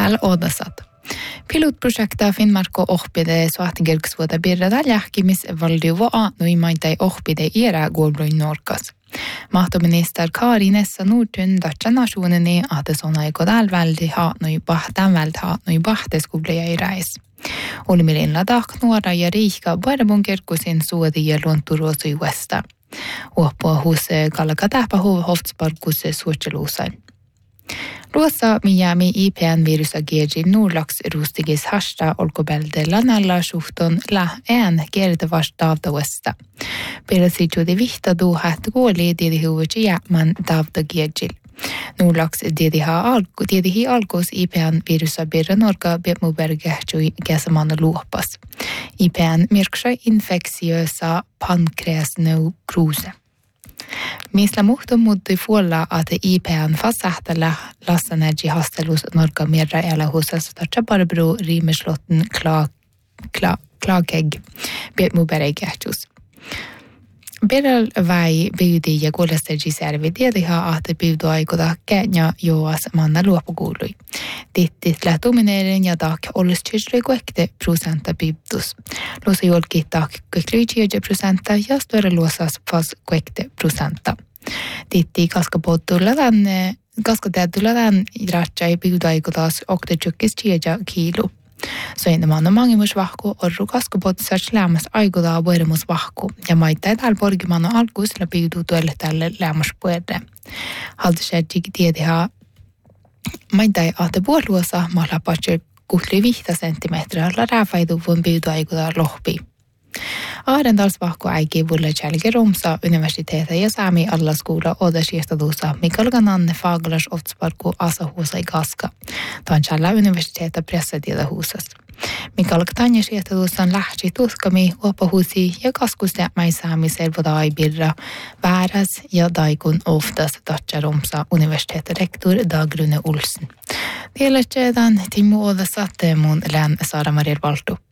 Täällä odasat. Pilotprojekta Finnmark ohpide suahtigirgsvuoda birrada lähkimis valdiuvo aanui maintai ohpide iera Gårdbruin Norkas. Mahtominister Kari Nessa Nordtun datsa nationeni att såna ekodal väldi haanui bahtan väld haanui bahteskubleja i räis. Olimirinla daknuora ja riika Boerebon kirkusin suodi ja luonturuosu i Westa. Uopua hus kalakatahpa hovsparkus suotseluusain. Luossa Miami IPN virusageji Norlax rustigis hasta olkobelde lanalla suhton la en kertavast davdavasta. Perasi juuri vihta duhat gooli dedi huvuci jäämän davdagejil. Norlax dedihi alkos IPN virusabirra norka betmubergehjui käsamanna luopas. IPN mirksha infektiösa pankreasneukrose. Misla muhto muutui fuolla, että IPN fasahtella lassaneji hastelus norka mirra elahusas tatsa barbro riimeslotten klageg betmubergehjus. Beral vai byyti ja kuulesteji servi tiediha, että byydu aikoda käänä joas manna luopukuului. Tittit lähtumineiden ja tak olisi tysri kuekte prosenta byydus. Luosa jolki tak kueklyyti 9% ja störe luosas fas kuekte prosenta. Titti kaskateetuledan ratsai byydu aikodas okte tjukkis tiedja kiilo. Soinnamaan on mangimus vahku orru kaskapottisas lämmäs aikodaa voidamus vahku ja maittaa täällä porgimanno alkuisella pyytuu tuolle tälle lämmäs puolelle. Haltusetjik tiedihaa maittaa ahte puoluosa mahla patsi 65 senttimetriä rääfaiduvun pyytuu aikodaa lohpi. Aarendalsvahko äiki vulle jälkeen Romsa universiteetä ja Saami allaskoula odasiestaduussa Mikalgananne Faglas otsparku asahuusa i kaska. Tanchalla universiteetä pressatielahuusas. Mikalgtanja siestaduussa lähti tuskami uopahuusi ja kaskustemäi Saami servodai birra vääräs ja daikun oftas Dacia Romsa universiteetä rektor Dag Rune Olsen. Tiedätkö Timmo odasat mun län Sara Maria Valtu.